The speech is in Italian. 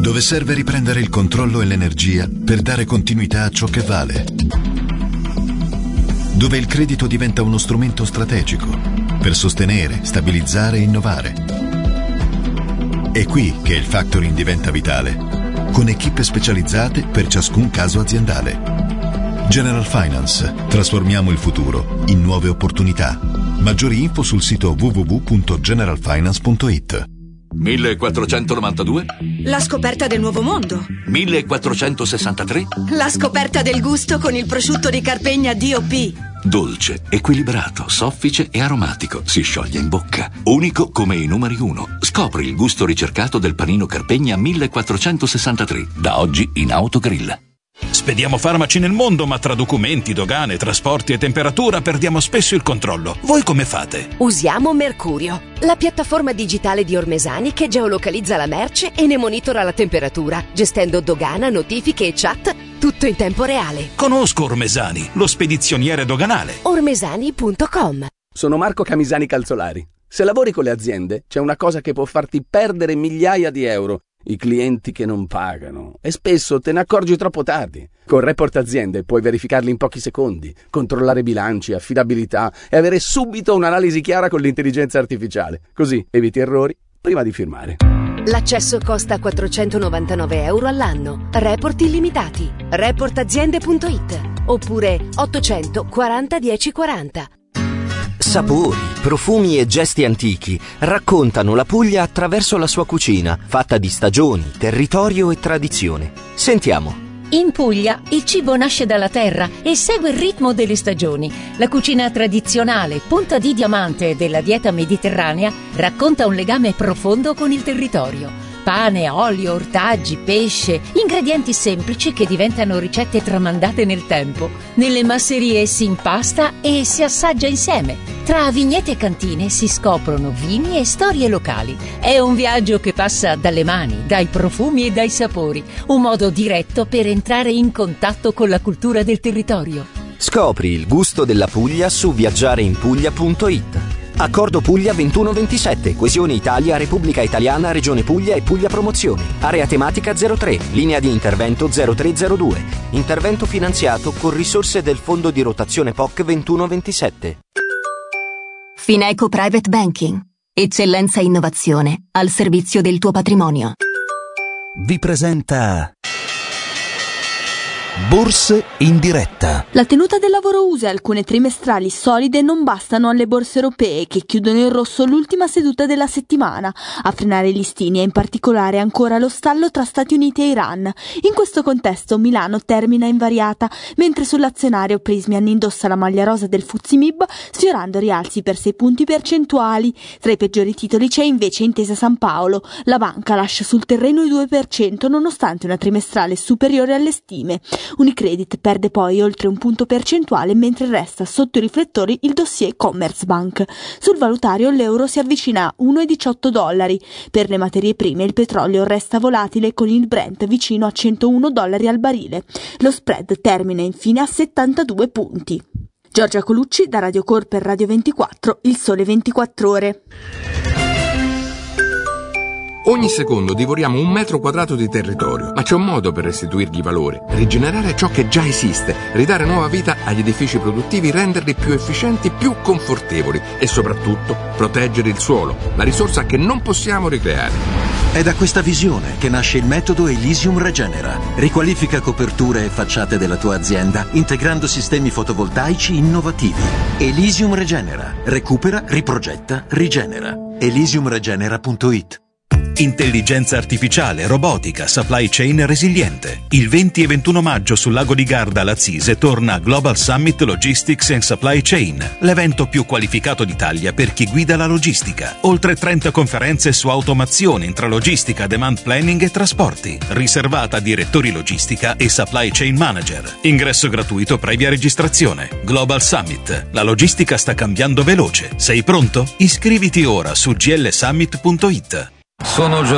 dove serve riprendere il controllo e l'energia per dare continuità a ciò che vale, dove il credito diventa uno strumento strategico per sostenere, stabilizzare e innovare. È qui che il factoring diventa vitale, con equipe specializzate per ciascun caso aziendale. General Finance. Trasformiamo il futuro in nuove opportunità. Maggiori info sul sito www.generalfinance.it. 1492? La scoperta del nuovo mondo. 1463? La scoperta del gusto con il prosciutto di Carpegna DOP. Dolce, equilibrato, soffice e aromatico. Si scioglie in bocca. Unico come i numeri 1. Scopri il gusto ricercato del panino Carpegna 1463. Da oggi in Autogrill. Spediamo farmaci nel mondo, ma tra documenti, dogane, trasporti e temperatura perdiamo spesso il controllo. Voi come fate? Usiamo Mercurio, la piattaforma digitale di Ormesani che geolocalizza la merce e ne monitora la temperatura, gestendo dogana, notifiche e chat, tutto in tempo reale. Conosco Ormesani, lo spedizioniere doganale. Ormesani.com. Sono Marco Camisani Calzolari. Se lavori con le aziende, c'è una cosa che può farti perdere migliaia di euro. I clienti che non pagano, e spesso te ne accorgi troppo tardi. Con Report Aziende puoi verificarli in pochi secondi, controllare bilanci, affidabilità e avere subito un'analisi chiara con l'intelligenza artificiale. Così eviti errori prima di firmare. L'accesso costa 499 euro all'anno. Report illimitati. Reportaziende.it oppure 840 1040. Sapori, profumi e gesti antichi raccontano la Puglia attraverso la sua cucina, fatta di stagioni, territorio e tradizione. Sentiamo. In Puglia il cibo nasce dalla terra e segue il ritmo delle stagioni. La cucina tradizionale, punta di diamante della dieta mediterranea, racconta un legame profondo con il territorio. Pane, olio, ortaggi, pesce, ingredienti semplici che diventano ricette tramandate nel tempo. Nelle masserie si impasta e si assaggia insieme. Tra vigneti e cantine si scoprono vini e storie locali. È un viaggio che passa dalle mani, dai profumi e dai sapori. Un modo diretto per entrare in contatto con la cultura del territorio. Scopri il gusto della Puglia su viaggiareinpuglia.it. Accordo Puglia 2127, Coesione Italia, Repubblica Italiana, Regione Puglia e Puglia Promozione. Area tematica 03, linea di intervento 0302. Intervento finanziato con risorse del Fondo di rotazione POC 2127. Fineco Private Banking. Eccellenza e innovazione al servizio del tuo patrimonio. Vi presenta Borse in diretta. La tenuta del lavoro USA e alcune trimestrali solide non bastano alle borse europee che chiudono in rosso l'ultima seduta della settimana. A frenare i listini è in particolare ancora lo stallo tra Stati Uniti e Iran. In questo contesto Milano termina invariata, mentre sull'azionario Prismian indossa la maglia rosa del FTSE MIB sfiorando rialzi per 6 punti percentuali. Tra i peggiori titoli c'è invece Intesa San Paolo. La banca lascia sul terreno il 2% nonostante una trimestrale superiore alle stime. Unicredit perde poi oltre un punto percentuale mentre resta sotto i riflettori il dossier Commerzbank. Sul valutario l'euro si avvicina a $1,18. Per le materie prime il petrolio resta volatile con il Brent vicino a $101 al barile. Lo spread termina infine a 72 punti. Giorgia Colucci da Radio Cor per Radio 24, Il Sole 24 Ore. Ogni secondo divoriamo 1 metro quadrato di territorio, ma c'è un modo per restituirgli valore, rigenerare ciò che già esiste, ridare nuova vita agli edifici produttivi, renderli più efficienti, più confortevoli e soprattutto proteggere il suolo, la risorsa che non possiamo ricreare. È da questa visione che nasce il metodo Elysium Regenera. Riqualifica coperture e facciate della tua azienda integrando sistemi fotovoltaici innovativi. Elysium Regenera. Recupera, riprogetta, rigenera. Elysiumregenera.it. Intelligenza artificiale, robotica, supply chain resiliente. Il 20 e 21 maggio sul lago di Garda alla Zise torna Global Summit Logistics and Supply Chain, l'evento più qualificato d'Italia per chi guida la logistica. Oltre 30 conferenze su automazione, intralogistica, demand planning e trasporti, riservata a direttori logistica e supply chain manager. Ingresso gratuito previa registrazione. Global Summit. La logistica sta cambiando veloce. Sei pronto? Iscriviti ora su glsummit.it. Sono